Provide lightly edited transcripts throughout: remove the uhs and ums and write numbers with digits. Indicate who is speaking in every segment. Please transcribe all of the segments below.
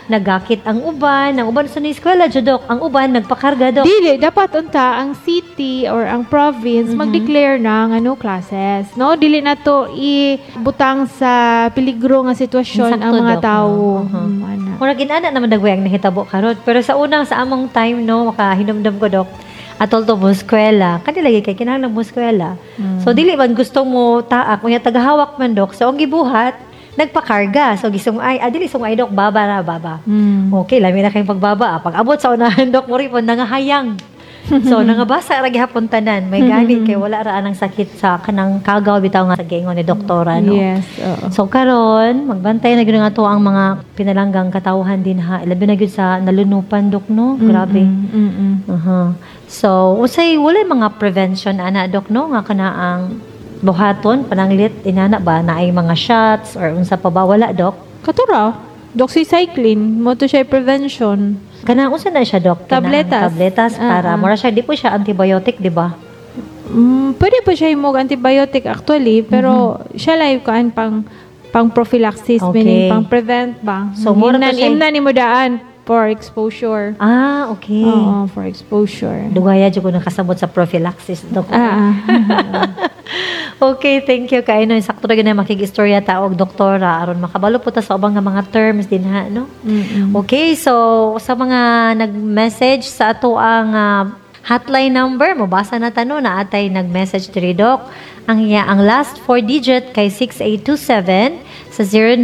Speaker 1: nagakit ang uban sa eskwela, Dok, ang uban nagpakarga, Dok.
Speaker 2: Dili, dapat unta ang city or ang province mag-declare ng classes. No? Dili na to ibutang sa peligro nga sitwasyon ang mga
Speaker 1: Dok,
Speaker 2: tao.
Speaker 1: Murag inana naman dagway ang nahitabo karot. Pero sa among time, no, makahinumdum ko, Dok, atol to mo eskwela. Kanilagi kay kinahanglan mo eskwela. So, dili man gusto mo taak, kunya tagahawak man, Dok. So, ang gibuhat, nagpakarga. So, dili sungay, Dok, baba. Okay, lami na kayong pagbaba. Pag abot sa unahan, Dok, mo rin po, nangahayang. So, nangabasa ra gihapon tanan. May gani kay wala ra anang sakit sa kanang kagaw bitaw nga sa gingon ni doktora, no.
Speaker 2: Yes.
Speaker 1: So karon magbantay na gyud nga to ang mga pinalanggang katawhan din ha. Labi na gyud sa nalunupan, Dok, no. Grabe. So, usay wala mga prevention ana, Dok, no, nga kanaang buhaton pananglit inana ba na ay mga shots or unsa pa ba wala, Dok?
Speaker 2: Katura, doxycycline, mo to siya prevention.
Speaker 1: Kanang unsa na siya, Dok? Tabletas para mura siya, di po siya antibiotic, di ba?
Speaker 2: Pwede po siya imog antibiotic actually, pero siya lang kuan pang prophylaxis, meaning pang prevent ba.
Speaker 1: So mura to siya
Speaker 2: imna ni mo daan for exposure.
Speaker 1: Okay.
Speaker 2: Oo, for exposure.
Speaker 1: Dugaya jud ko nakasabot sa prophylaxis, Dok. Okay, thank you kay no. Sakto ra gyud na makig-istorya ta og doktora aron makabalo po ta sa ubang nga mga terms din ha, no. Okay, so sa mga nag-message sa ato ang hotline number, mabasa na tano na atay nag-message diri, Dok. Ang last 4 digit kay 6827 sa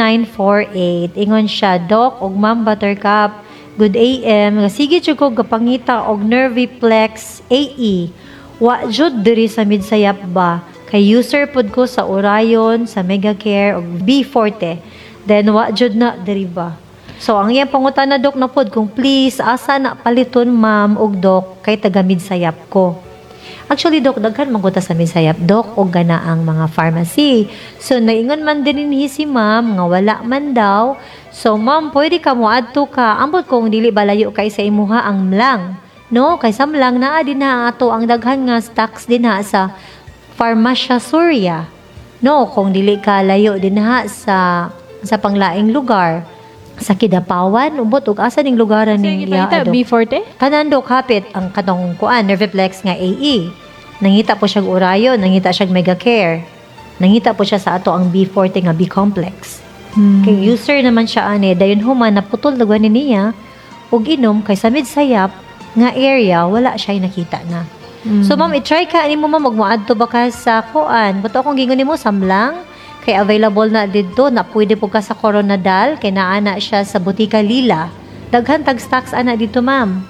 Speaker 1: 0948. Ingon siya, Dok og Ma'am Buttercup, good AM. Sige jud ko gapangita og Nerviplex AE. Wa jud diri sa midsayap ba? Kay user pod ko sa Orion, sa Megacare og B40. Then wa jud na diri ba? So ang iyang pangutana, Dok, na pod kung please asa na paliton, Ma'am og Dok, kay taga midsayap ko. Actually, Dok, daghan maguta sa midsayap, Dok, og gana ang mga pharmacy. So naingon man din si Ma'am nga wala man daw. So Ma'am, pwede ka mo adto ka. Ambot kung dili balayo kay sa imuha ang mlang. No, kay sa mlang naa din na ato ang daghan nga stocks din ha sa Farmasya Surya. No, kung dili ka layo din ha sa panglaing lugar. Sa Kidapawan, ubot ug asa ning lugaran ning
Speaker 2: Dok? B40?
Speaker 1: Tanan, Dok, hapit ang katong kuan Nerviplex nga AE. Nangita po siya Orayon, nangita siya Megacare. Nangita po siya sa ato ang B40 nga B-complex. Kay user naman siya ani, dayon human naputol dagwan niya ug inom kay sa midsayap nga area wala siya nakita na. So ma'am, i-try ka nimo ma'am magmoadto ba ka sa kuan? Buto akong gingon nimo samlang kay available na didto na pwede po ka sa Coronadal kay naana siya sa Butika Lila. Daghan tag stocks ana dito, ma'am.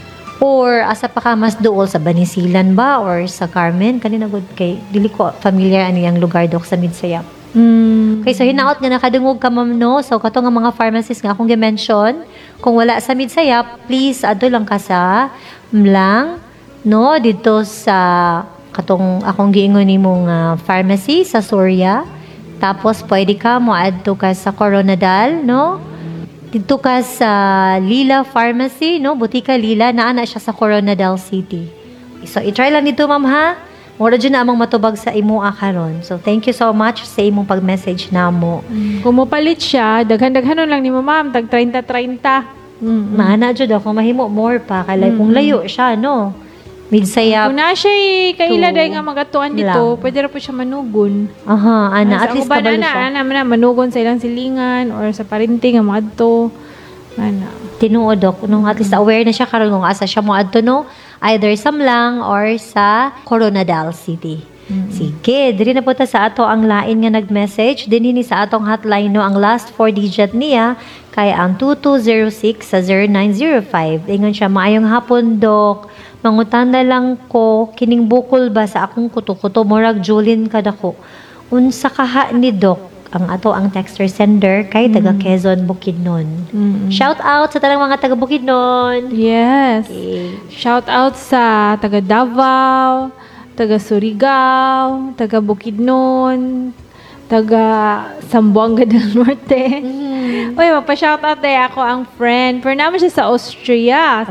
Speaker 1: Or asa pa ka mas duol sa Banisilan ba or sa Carmen kanina good kay dili ko familiar ani ang lugar, Dok, sa midsayap. Kay so hinaot nga nakadungog ka, ma'am, no. So kato nga mga pharmacies nga akong gi-mention, kung wala sa midsayap, please adto lang ka sa Mlang, no, dito sa katong akong giingon nimong pharmacy sa Surya. Tapos pwede ka mo adto ka sa Coronadal, no? Dito ka sa Lila Pharmacy, no? Butika Lila, naana siya sa Coronadal City. So i-try lang dito, ma'am, ha? Mura dyan na amang matubag sa imo karon. So thank you so much sa imong pag-message namo.
Speaker 2: Kung mopalit siya, daghan-daghanon lang ni mo, ma'am, tag 30-30.
Speaker 1: Maana jud ako mahimo more pa kay kung layo siya, no. Midsayap.
Speaker 2: Kung na siya kaila day nga magatuan dito, pwede ra po siya manugon.
Speaker 1: Ana, at least kabalo siya.
Speaker 2: Ana manugon sa ilang silingan or sa parinting nga moadto. Ana.
Speaker 1: Tinuod, Dok, nung at least aware na siya karon kung asa siya moadto, no, either sa Mlang or sa Coronadal City. Sige, diri na po ta sa ato ang lain nga nag-message. Dinhi sa atong hotline, no, ang last 4 digit niya kay ang 2206 sa 0905. Ingon siya, maayong hapon, Dok. Mangutana lang ko, kining bukol ba sa akong kuto-kuto, murag Julin kadako. Unsa kaha ni Dok, ang ato ang texter sender kay taga Quezon, Bukidnon. Shout out sa tanang mga taga Bukidnon.
Speaker 2: Yes.
Speaker 1: Okay.
Speaker 2: Shout out sa taga Davao, taga Surigao, taga Bukidnon, taga Zamboanga del Norte. Uy, mapa-shoutout tayo ako ang friend. Pero naman siya sa Austria.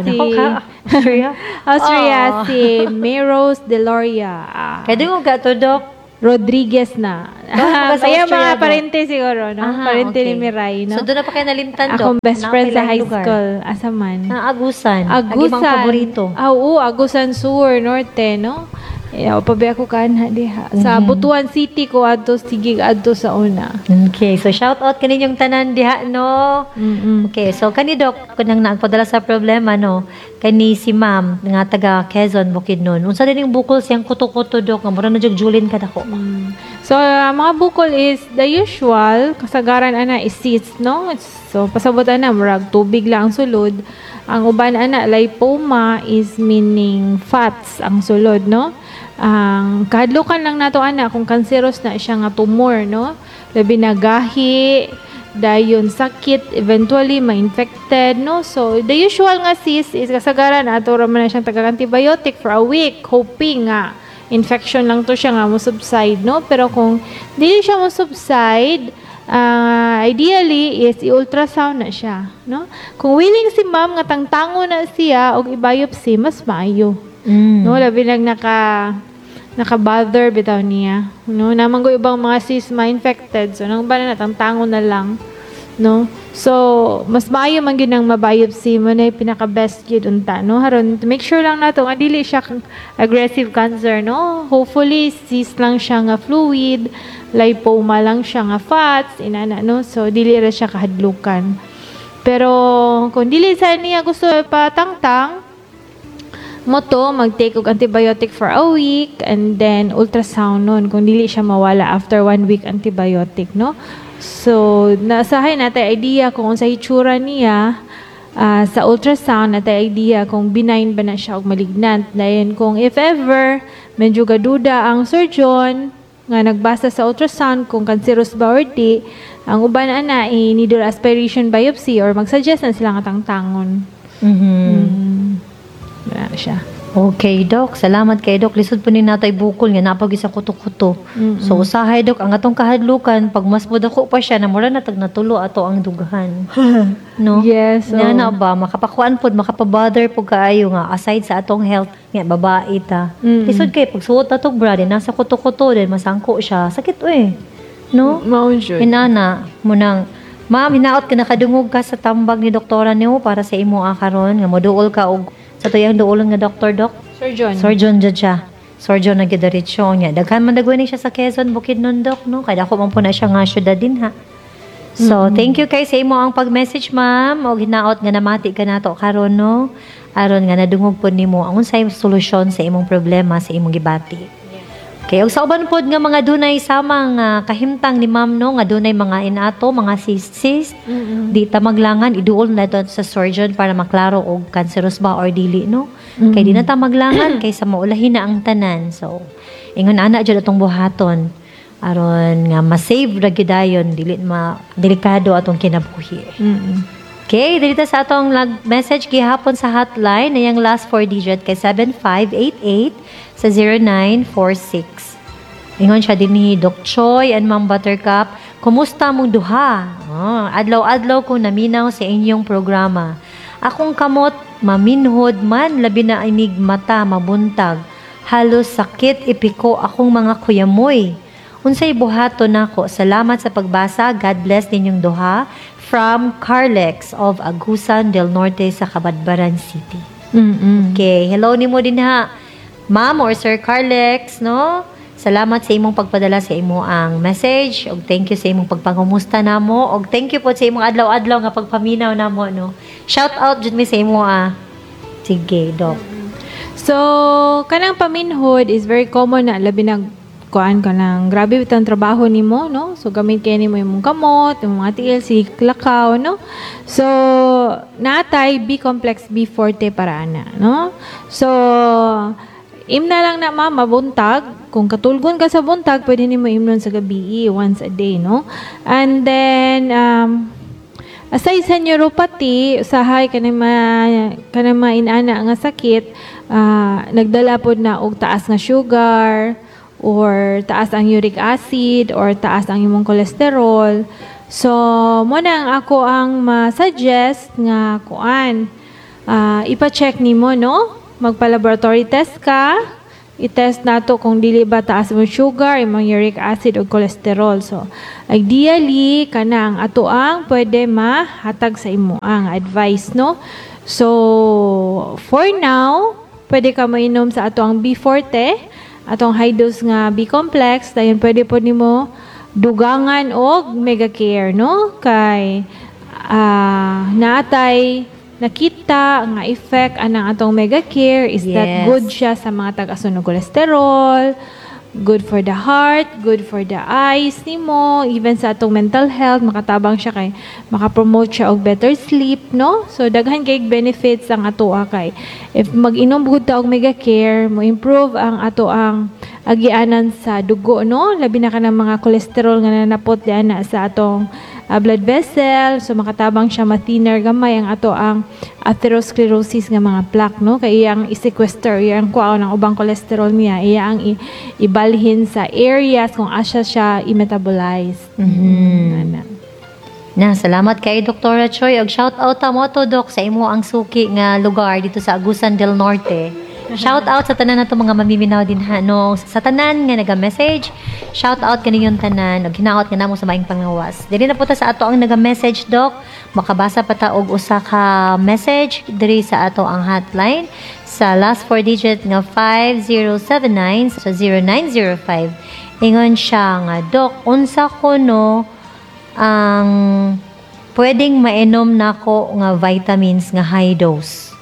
Speaker 1: Austria?
Speaker 2: Austria, si Meros Deloria.
Speaker 1: Kaya mo ka to, Dok?
Speaker 2: Rodriguez na.
Speaker 1: sa
Speaker 2: Kaya
Speaker 1: Austria,
Speaker 2: mga
Speaker 1: no?
Speaker 2: parente siguro, no? Parente ni Miray, no?
Speaker 1: So, doon na pa kayo nalimtan, Dok?
Speaker 2: Akong best friend sa
Speaker 1: Nakakailang
Speaker 2: high
Speaker 1: lugar?
Speaker 2: school. Asaman.
Speaker 1: Agusan. Lagi
Speaker 2: Agusan.
Speaker 1: bang paborito?
Speaker 2: Oo, Agusan Sur, Norte, no? Pabi ako kanha diha. Sa Butuan City ko adto sige adto sa una.
Speaker 1: Okay, so shout out kaninyong tanan diha, no? Okay, so kani Dok, kunang naagpadala sa problema, no? Kani si Ma'am, nga taga Quezon, Bukidnon. Unsa din yung bukol siyang kuto-kuto, Dok? Nga mura na jug Julin kadako.
Speaker 2: So, mga bukol is the usual, kasagaran ana is cyst, no? So, pasabot ana, murag tubig lang ang sulod. Ang uban ana, lipoma is meaning fats ang sulod, no? Ang kahadlukan lang nato ana kung cancerous na siya nga tumor, no? Labi na gahi, dayon sakit, eventually ma-infected, no? So, the usual nga cyst is kasagaran ato ra man na siyang taga-antibiotic for a week, hoping nga infection lang to siya nga mo subside, no? Pero kung dili siya mo subside, ideally is i-ultrasound na siya, no? Kung willing si ma'am nga tangtango na siya og i-biopsy, mas maayo. No, labi lang naka-bother bitaw niya. No, naman ko ibang mga cysts ma-infected. So, nang ba na tangtango na lang, no? So, mas maayo man gyud ang mabiopsy mo na pinaka-best gyud unta, no? Haron to make sure lang nato nga dili siya aggressive cancer, no? Hopefully cyst lang siya nga fluid, lipoma lang siya nga fats, inana, no? So, dili ra siya kahadlukan. Pero kung dili sa niya gusto patangtang, mo to, mag-take og antibiotic for a week and then ultrasound nun kung dili siya mawala after 1 week antibiotic, no? So, nasahay natin idea kung sa hitsura niya sa ultrasound, natin idea kung benign ba na siya o malignant. Dahil kung if ever, medyo gaduda ang surgeon nga nagbasa sa ultrasound kung cancerous ba or di, ang uban ana i-needle aspiration biopsy or mag-suggest na sila nga tangtangon. Wala na siya.
Speaker 1: Okay, Dok. Salamat kay Dok. Lisod po ni natay bukol nga napag isa kuto-kuto. So, usahay, Dok, ang atong kahadlukan, pag mas budako pa siya, namura na tag natulo ato ang dughan. No?
Speaker 2: Yes.
Speaker 1: Nga na ba, makapakuan po, makapabother po kaayo nga, aside sa atong health, nga, babae ta. Lisod kay, pag suot na to, brad, nasa kuto-kuto din, masangko siya. Sakit, no?
Speaker 2: Maunjud.
Speaker 1: Inana, munang, ma'am, hinaot ka nakadungog ka sa tambag ni doktora niyo para sa imo akaron, nga moduol ka og sa tuyang duolon nga doktor, Dok. Surgeon jud siya. Surgeon na gidiretso niya. Daghan man dagway siya sa Quezon, Bukidnon, Dok, no? Kaya ako man po na siya nga syudad din, ha? So, thank you kay sa imo ang pag-message, ma'am. O hinaot nga namati ka nato karon, no? Aron nga nadungog po nimo ang unsay solusyon sa imong problema sa imong gibati. Okay, og sa uban pod nga mga dunay samang kahimtang ni ma'am, no, nga dunay mga inato, mga cysts, di ta maglangan iduol na doon sa surgeon para maklaro og cancerous ba or dili, no? Kay di na ta maglangan kaysa maulahin na ang tanan. So, ingon ana jud atong buhaton aron nga ma-save ra gyud dayon dili delikado atong kinabuhi. Okay, dito sa atong message gihapon sa hotline na yung last 4 digit kay 7588 sa 0946. Ingon siya din ni Doc Choi and Ma'am Buttercup, kumusta mong duha? Adlaw-adlaw ko naminaw sa inyong programa. Akong kamot, maminhod man, labi na inig mata, mabuntag. Halos sakit ipiko akong mga kuyamoy. Unsay buhato nako. Salamat sa pagbasa. God bless ninyong duha. From Carlex of Agusan del Norte sa Cabadbaran City. Okay, hello ni mo din ha. Ma'am or Sir Carlex, no? Salamat sa imong pagpadala sa imo ang message. Og thank you sa imong pagpangumusta namo. Og thank you po sa imong adlaw-adlaw nga pagpaminaw namo, no? Shout out jud mi sa imo Sige, Doc.
Speaker 2: So, kanang paminhod is very common na labi na kuan ka ng grabe bitang trabaho nimo, no? So gamit kay nimo imong kamot, imong mga TLC, lakaw, no? So natay B complex B forte para ana, no? So imna lang na mabuntag, kung katulgon ka sa buntag, pwede nimo imnon sa gabi once a day, no? And then aside sa neuropathy, usahay kanang inana nga sakit, nagdala pod na og taas nga sugar, or taas ang uric acid, or taas ang imong cholesterol. So, mo nang ako ang ma-suggest nga kuan, ipa-check nimo, no? Magpa-laboratory test ka, i-test nato kung dili ba taas mo sugar, imong uric acid o cholesterol. So, ideally, kanang ato ang pwede mahatag sa imo ang advice, no? So, for now, pwede ka mainom sa ato ang B40, atong high dose nga B-complex, dayon pwede po nimo dugangan og Megacare, no? Kay natay nakita nga effect anang atong Megacare is that
Speaker 1: Yes.
Speaker 2: good siya sa mga tag-asunog cholesterol, good for the heart, good for the eyes nimo, even sa atong mental health, makatabang siya kay makapromote siya og better sleep, no? So daghan kay benefits ang atoa kay if mag-inom gud ta og Megacare, mo improve ang ato ang agianan sa dugo, no? Labi na kanang mga cholesterol nga nanapot diana sa atong blood vessel, so makatabang siya ma-thinner gamay ang ato ang atherosclerosis nga mga plaque, no? Kay iyang i-sequester, iyang kuaon ang ubang cholesterol niya, iyang ibalhin sa areas kung asa siya i-metabolize. Ana.
Speaker 1: Na, salamat kay Dr. Choi. Og shout out ta mo to, Doc, sa imo ang suki nga lugar dito sa Agusan del Norte. Shout out sa tanan nato mga mamiminaw din ha, no? Sa tanan nga naga-message. Shout out kaninyo tanan og hinaot nga namo sa maing pangawas. Dili na po ta sa ato ang naga-message, Doc. Makabasa pa ta og usa ka message diri sa ato ang hotline sa last 4 digit nga 5079 sa 0905. Ingon siya nga, Doc, unsa ko no ang pwedeng mainom nako nga vitamins nga high dose.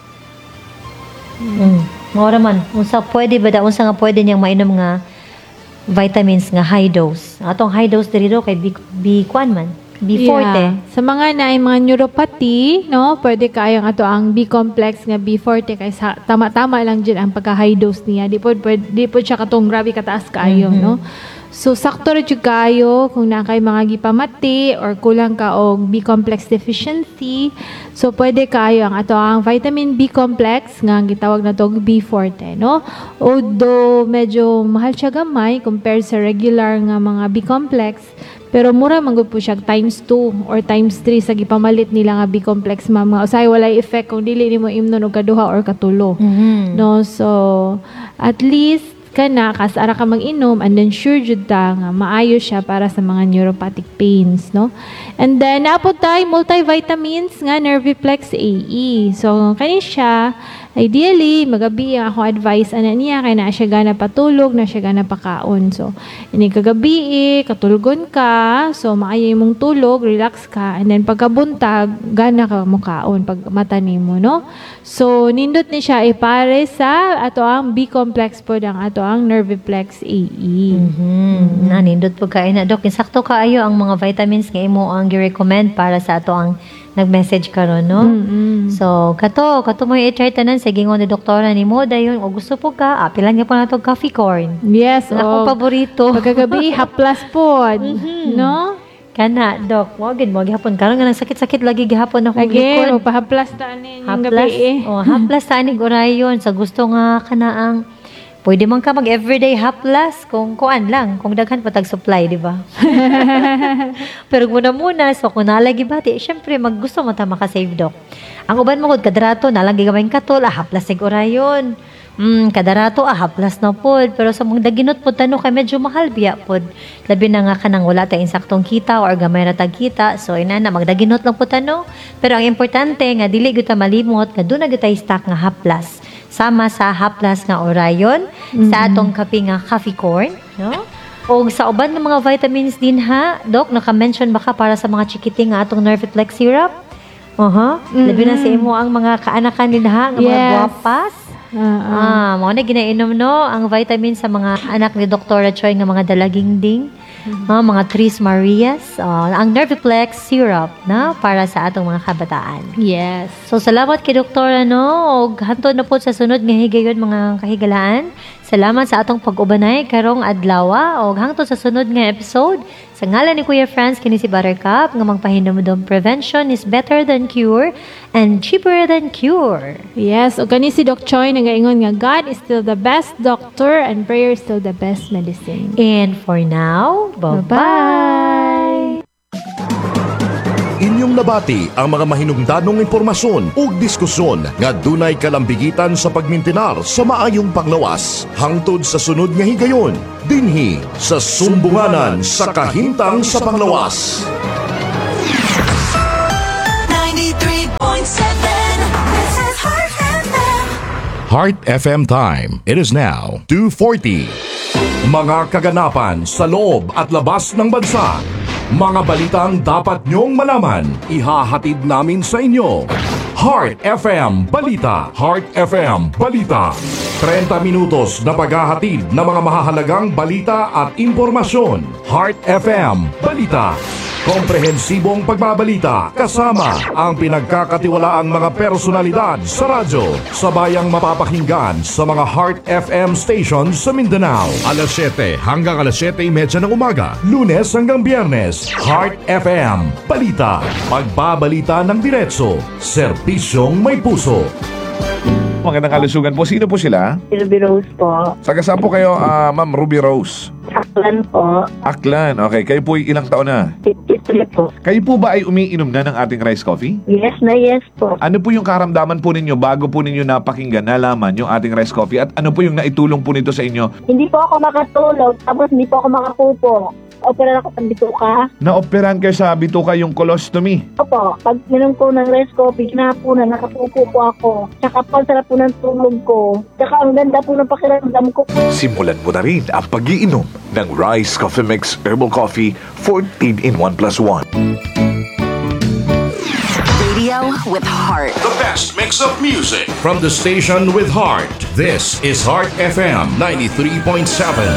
Speaker 1: Mora man, unsa pwede ba da unsa nga pwede niyang mainom nga vitamins nga high dose. Atong high dose diri do kay B1 man, B40.
Speaker 2: Yeah. Sa mga naay mga neuropathy, no, pwede kayong ato ang B-complex nga B40 kay tama-tama lang dyan ang pagka-high dose niya. Di po siya katong grabe kataas kayo, no? So, sakto rin yung kayo kung na kay mga gipamati or kulang ka og B-complex deficiency. So, pwede kayo ang ato ang vitamin B-complex nga gitawag na to B40, no? Although, medyo mahal siya gamay compared sa regular nga mga B-complex, pero mura man gud po siya times 2 or times 3 sa gipamalit nila nga B-complex mga usay walay effect kung dili nimo imnon og kaduha or katulo. No, so at least kana kasara ka mag-inom and then sure jud ta nga maayo siya para sa mga neuropathic pains, no? And then naapod tay multivitamins nga Nerviplex AE. So kani siya ideally magabi ang akong advice ana niya kay na siya gana patulog, na siya gana pakaon. So ini kagabi katulgon ka, so maayo imong tulog, relax ka, and then pagkabuntag gana ka mukaon pag mata nimo, no? So nindot ni siya ipare sa ato ang B-complex pod ang ato ang Nerviplex AE.
Speaker 1: Nanindot po kayo na, Doc. Insakto kaayo ang mga vitamins nga imo ang gi-recommend para sa ato ang nag-message karon, no? So, kato mo i-try tanan sa gingon ni doktora nimo dayon o gusto po ka, apilan nga po na to coffee corn.
Speaker 2: Yes,
Speaker 1: Akong paborito.
Speaker 2: pagkagabi haplas pod, no?
Speaker 1: Kana, Doc, wagid mo gihapon karon nga nang sakit-sakit lagi gihapon akong
Speaker 2: Lagi,
Speaker 1: likod.
Speaker 2: pahaplas ta ni yung
Speaker 1: Haplas.
Speaker 2: gabi
Speaker 1: Haplas ta ni orayon sa gusto nga kanaang pwede man ka mag-everyday haplas kung kuan lang, kung daghan patag supply, di ba? Pero muna, so kung nalagi bati, syempre maggusto mo ta maka-save, Doc. Ang uban mo kadrato, nalagi gamayng katol, haplas sig orayon. Kadarato, haplas na pod. Pero sa mga daginot po tano kay medyo mahal biya pod. Labi na nga kanang wala tayong insaktong kita or gamay ra tag kita. So inana magdaginot lang po tano. Pero ang importante nga dili gyud ta malimot nga doon na gyud tay stock nga haplas. Sama sa haplas nga orayon, sa atong kape nga coffee corn, no? O sa uban ng mga vitamins din ha, Doc, naka-mention ba ka para sa mga chikiting nga atong Nerviplex syrup? Labi na sa imo ang mga kaanakan din ha, nga mga guwapas. Mo na ginainom no ang vitamin sa mga anak ni Dr. Choi nga mga dalagingding, mga Tris Marias, ang Nerviplex syrup na para sa atong mga kabataan.
Speaker 2: Yes.
Speaker 1: So salamat kay Dr. og hantod na po sa sunod nga higayon mga kahigalaan. Salamat sa atong pag-ubanay karong adlaw og hangtod sa sunod nga episode. Sa ngalan ni Kuya Franz kini si Buttercup nga magpahinumdom prevention is better than cure and cheaper than cure.
Speaker 2: Yes, o kani si Doc Choi nagaingon nga God is still the best doctor and prayer is still the best medicine.
Speaker 1: And for now, bye-bye.
Speaker 2: Bye-bye.
Speaker 3: Inyong Mayong nabati ang mga mahinungdanong impormasyon ug diskusyon nga dunay kalambigitan sa pagmintinar sa maayong panglawas. Hangtod sa sunod nga higayon, dinhi sa Sumbunganan sa Kahimtang sa Panglawas.
Speaker 4: 93.7 This is Heart FM.
Speaker 3: Heart FM time. It is now 2:40. Mga kaganapan sa loob at labas ng bansa. Mga balitang dapat nyong malaman. Ihahatid namin sa inyo. Heart FM Balita. Heart FM Balita. 30 minutos na paghahatid ng mga mahahalagang balita at impormasyon. Heart FM Balita. Komprehensibong pagbabalita kasama ang pinagkakatiwalaang mga personalidad sa radyo. Sabayang mapapakinggan sa mga Heart FM stations sa Mindanao. Alas 7 hanggang alas 7:30 ng umaga. Lunes hanggang Biyernes. Heart FM Balita. Pagbabalita ng diretso. Serbisyong may puso.
Speaker 5: Magandang kalusugan po. Sino po sila?
Speaker 6: Ruby Rose po.
Speaker 5: Taga saan po kayo, Ma'am Ruby Rose?
Speaker 6: Aklan po.
Speaker 5: Aklan. Okay. Kayo po ilang taon na?
Speaker 6: 53 po.
Speaker 5: Kayo po ba ay umiinom na ng ating rice coffee?
Speaker 6: Yes na yes po.
Speaker 5: Ano po yung karamdaman po ninyo bago po ninyo napakinggan, nalaman yung ating rice coffee? At ano po yung naitulong po nito sa inyo?
Speaker 6: Hindi po ako makatulog, tapos hindi po ako makapupo. Opera ako ng bituka.
Speaker 5: Naoperahan kayo sa bituka yung colostomy.
Speaker 6: Opo, pag minom ko ng rice coffee, kinahaponan, nakapupo po ako. Tsaka po, sarap po ng tulog ko. Tsaka ang ganda po ng pakiramdam ko.
Speaker 7: Simulan mo na rin ang pag-iinom ng Rice Coffee Mix Herbal Coffee 14 in 1 plus 1.
Speaker 4: Radio with heart.
Speaker 3: The best mix of music from the station with heart. This is Heart FM 93.7.